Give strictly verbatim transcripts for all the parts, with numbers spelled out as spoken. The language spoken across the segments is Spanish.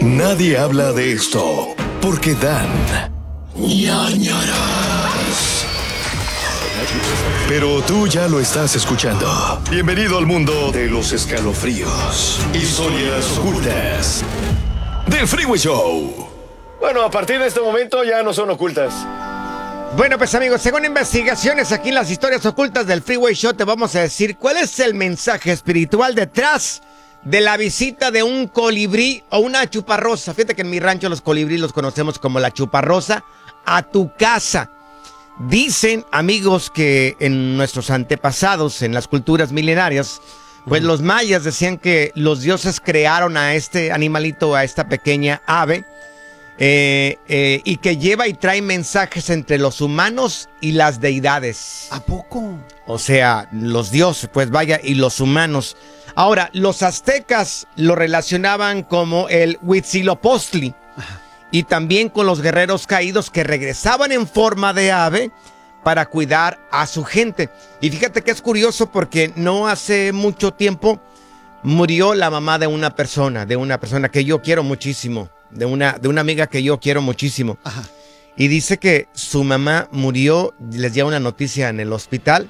Nadie habla de esto porque dan ñañaras. Pero tú ya lo estás escuchando. Bienvenido al mundo de los escalofríos, historias ocultas del Freeway Show. Bueno, a partir de este momento ya no son ocultas. Bueno, pues amigos, según investigaciones aquí en las historias ocultas del Freeway Show, te vamos a decir cuál es el mensaje espiritual detrás de la visita de un colibrí o una chuparrosa. Fíjate que en mi rancho los colibrí los conocemos como la chuparrosa, a tu casa. Dicen, amigos, que en nuestros antepasados, en las culturas milenarias, pues uh-huh. los mayas decían que los dioses crearon a este animalito, a esta pequeña ave, Eh, eh, y que lleva y trae mensajes entre los humanos y las deidades. ¿A poco? O sea, los dioses, pues vaya, y los humanos. Ahora, los aztecas lo relacionaban como el Huitzilopochtli. Ajá. Y también con los guerreros caídos que regresaban en forma de ave para cuidar a su gente. Y fíjate que es curioso porque no hace mucho tiempo murió la mamá de una persona, de una persona que yo quiero muchísimo. De una, de una amiga que yo quiero muchísimo. Ajá. Y dice que su mamá murió, les llega una noticia en el hospital.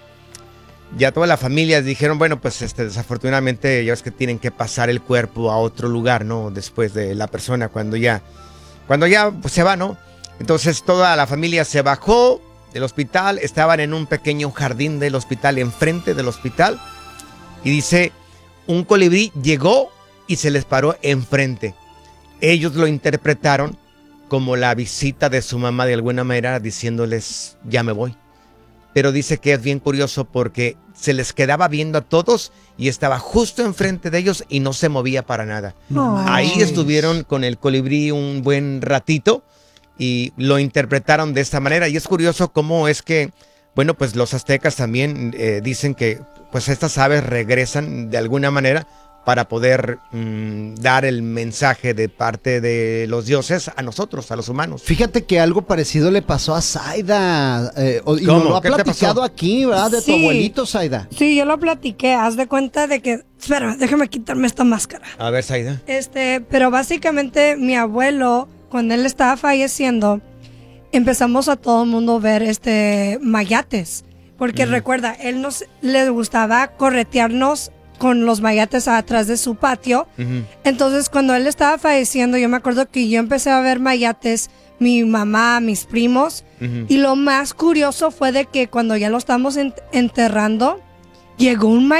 Ya toda la familia dijeron, bueno, pues este, desafortunadamente ya es que tienen que pasar el cuerpo a otro lugar, ¿no? Después de la persona cuando ya, cuando ya pues, se va, ¿no? Entonces toda la familia se bajó del hospital, estaban en un pequeño jardín del hospital, enfrente del hospital. Y dice, un colibrí llegó y se les paró enfrente. Ellos lo interpretaron como la visita de su mamá de alguna manera, diciéndoles, ya me voy. Pero dice que es bien curioso porque se les quedaba viendo a todos y estaba justo enfrente de ellos y no se movía para nada. No. Ahí estuvieron con el colibrí un buen ratito y lo interpretaron de esta manera. Y es curioso cómo es que, bueno, pues los aztecas también eh, dicen que pues estas aves regresan de alguna manera para poder mmm, dar el mensaje de parte de los dioses a nosotros, a los humanos. Fíjate que algo parecido le pasó a Zaida, eh, y nos lo ha platicado aquí, ¿verdad? De sí. tu abuelito, Zaida. Sí, yo lo platiqué, haz de cuenta de que, espera, déjame quitarme esta máscara. A ver, Zaida. Este, pero básicamente mi abuelo, cuando él estaba falleciendo, empezamos a todo el mundo ver este mayates, porque mm. recuerda, él nos le gustaba corretearnos con los mayates atrás de su patio. Uh-huh. Entonces, cuando él estaba falleciendo, yo me acuerdo que yo empecé a ver mayates, mi mamá, mis primos, uh-huh. y lo más curioso fue de que cuando ya lo estábamos ent- enterrando, llegó un mayate